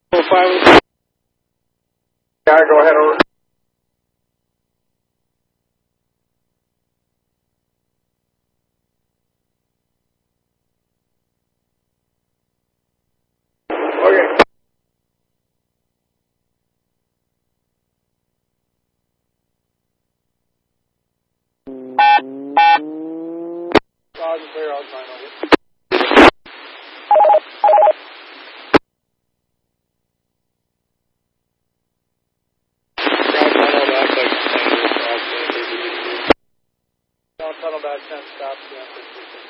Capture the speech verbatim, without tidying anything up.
Four five. Yeah, go ahead over. Okay. Loud and clear, outside over. Ground tunnel back, like, Down tunnel back, ten, stop, yeah.